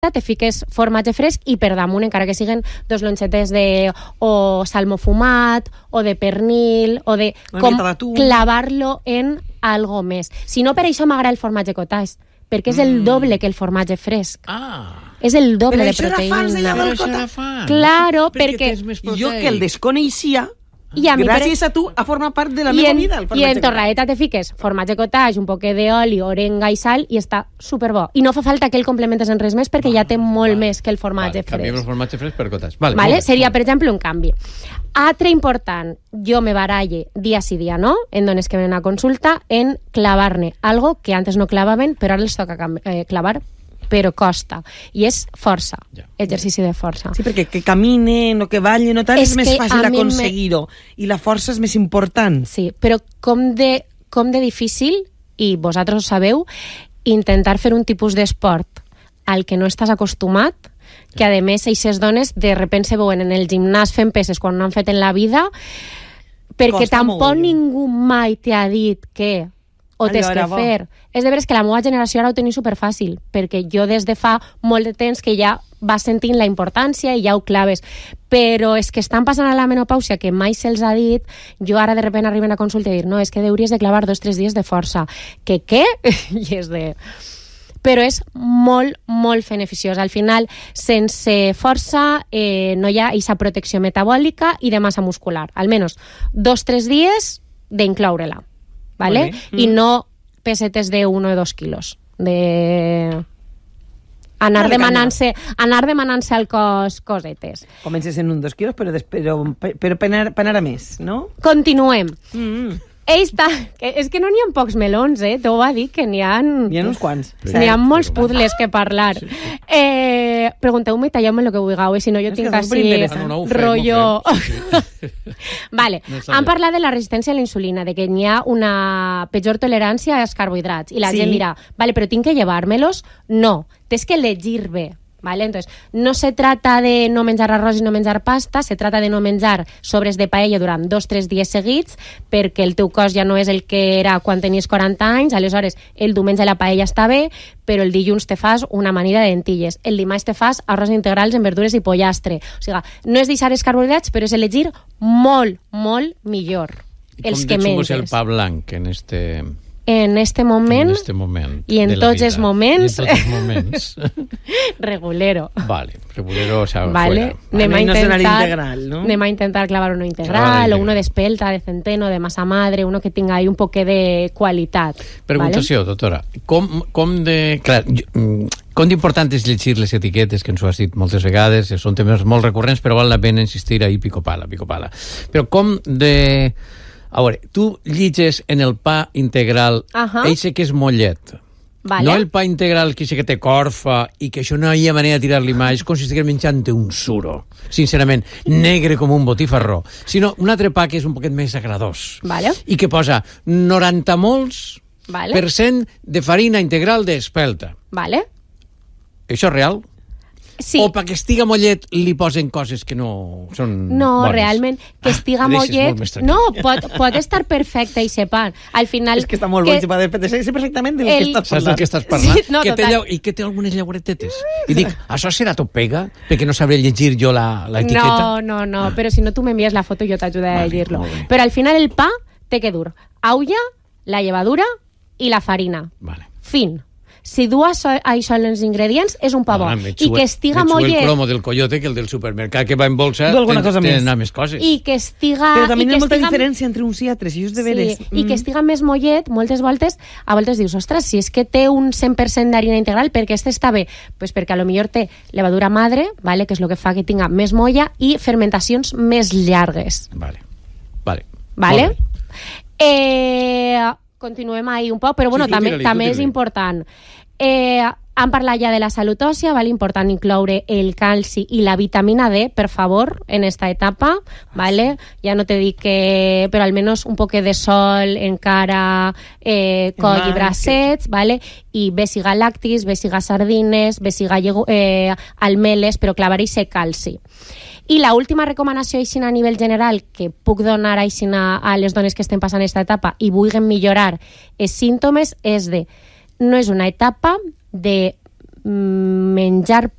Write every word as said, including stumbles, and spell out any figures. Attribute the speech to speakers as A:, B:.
A: te fiques formatge fresc i per damunt, encara que siguen dos lonxetes de o salmó fumat o de pernil o de com clavar-lo en algo més. Si no, per això m'agrada el formatge cottage, perquè és el doble que el formatge fresc.
B: Ah.
A: És el doble de
C: Però
A: proteïna.
C: això era fans de fan.
A: Claro, perquè...
C: Jo que el desconeixia...
A: I a mi
C: gràcies per... a tu a formar part de la
A: I
C: meva
A: en,
C: vida. El
A: I en torradeta te fiques formatge cottage, un poquet d'oli, orenga i sal i està superbo. I no fa falta que el complementes en res més perquè vale, ja té molt vale, més que el formatge vale, fresc.
B: Canviem el formatge fresc per cottage. Vale,
A: vale? Seria, per exemple, un canvi. Altre important, jo me baralle dia sí dia no, en dones que venen a consulta, en clavar-ne algo que antes no clavaven, però ara els toca eh, clavar, però costa. I és força, ja. Exercici de força.
C: Sí, perquè que caminen o que ballen o tal és, és més fàcil aconseguir-ho. Me... I la força és més important.
A: Sí, però com de, com de difícil, i vosaltres ho sabeu, intentar fer un tipus d'esport al que no estàs acostumat, que a més aquestes dones de repent se veuen en el gimnàs fent peses quan no han fet en la vida, perquè costa tampoc molt. Ningú mai t'ha dit que o tens que fer. És de veres que la meva generació ara ho tenia superfàcil, perquè jo des de fa molt de temps que ja vas sentint la importància i ja ho claves. Però és que estan passant a la menopàusia, que mai se'ls ha dit, jo ara de repente arriben a consulta i dir, no, és que hauries de clavar dos o tres dies de força. Que què? I és de... Però és molt, molt beneficiós. Al final, sense força eh, no hi ha aquesta protecció metabòlica i de massa muscular. Almenys dos o tres dies d'incloure-la. ¿vale? Mm. Y no pesetes de uno o dos kilos. De... Anar demanant-se anar demanant-se al cos cosetes.
C: Comences en un dos quilos, però, des, però, però per, anar, per anar a més, no?
A: Continuem.
C: Mm.
A: Ells ta... És que no n'hi ha pocs melons, eh? T'ho va dir que n'hi ha...
C: N'hi ha uns quants.
A: N'hi ha molts puzzles que parlar. Sí, sí. Eh, Pregunteu-me i talleu-me el que vulgueu, eh? Si no jo tinc així rotllo... Vale, han parlat de la resistència a la insulina, de que n'hi ha una pitjor tolerància als carbohidrats. I la sí. gent dirà, vale, però tinc que llevar-me-los? No, tens que elegir bé. ¿Vale? Entonces, no se trata de no menjar arròs i no menjar pasta, se trata de no menjar sobres de paella durant dos o tres dies seguits, perquè el teu cos ja no és el que era quan tenies quaranta anys, aleshores el diumenge la paella està bé, però el dilluns te fas una amanida de lentilles, el dimarts te fas arròs integrals en verdures i pollastre. O sigui, no és deixar els carbohidrats, però és elegir molt, molt millor els que menges.
B: I com de el pa blanc en este...
A: En este moment,
B: en este moment
A: i en tots els moments,
B: I en tots els moments.
A: regulero.
B: Vale, regulero, o sea,
A: vale.
B: fuera.
A: Anem a, intentar,
C: integral, ¿no?
A: anem a intentar clavar uno integral, clavar o uno de espelta, de centeno, de masa madre, uno que tinga ahí un poquet de qualitat.
B: Preguntació, vale? Doctora, com, com de... Clar, com d'important és llegir les etiquetes, que ens ho has dit moltes vegades, són temes molt recurrents, però val la pena insistir ahí, pico pala, pico pala. Però com de... A veure, tu llitges en el pa integral, uh-huh. eixe que és mollet.
A: Vale.
B: No el pa integral que, que té corfa i que això no hi ha manera de tirar-li mai, és com si estigués menjant un suro, sincerament, negre com un botifarró, sinó un altre pa que és un poquet més agradós.
A: Vale.
B: I que posa noranta mols
A: vale.
B: per cent de farina integral d'espelta.
A: Vale.
B: Això és real?
A: Sí.
B: O perquè estiga mollet li posen coses que no són
A: no,
B: bones.
A: realment, que estiga ah, mollet no, pot, pot estar perfecte i sepan. Al final...
C: És que està molt que... bon, de sé perfectament del el... que estàs parlant.
B: Saps del que estàs parlant?
A: Sí, no,
B: que té lla... I que té algunes llauretetes. I dic, això serà tot pega? Perquè no sabré llegir jo la, la etiqueta?
A: No, no, no, però si no tu m'envies la foto jo t'ajudaré vale, a llegir-lo. Però al final el pa té que dur aulla, la llevadura i la farina.
B: Vale.
A: Fin. Si du això en els ingredients, és un pa bo.
B: Ah,
A: I que estiga mollet...
B: el cromo del coyote que el del supermercat que va en bolsa tenen més coses.
A: I que estiga...
C: Però també hi ha molta
A: estiga...
C: diferència entre uns i altres, i és de veres.
A: Sí, mm. i que estiga més mollet, moltes voltes, a voltes dius, ostres, si és que té un cent per cent d'harina integral, perquè este està bé? Pues perquè a lo millor té levadura madre, vale, que és el que fa que tinga més molla, i fermentacions més llargues.
B: Vale. Vale.
A: Vale? Eh... Continuem ahí un poc, però bueno, sí, també, també és important. Eh, han parlat ja de la salut òssia, vale? Important incloure el calci i la vitamina D, per favor, en esta etapa, vale? Ja no te dic que... però almenys un poc de sol encara, eh, coll i bracets, vale? I bé siga lactis, bé siga sardines, bé siga eh, almeles, però clavar-hi ese calci. I l'última recomanació aixina, a nivell general que puc donar aixina, a les dones que estem passant aquesta etapa i vulguin millorar els símptomes és de no és una etapa de menjar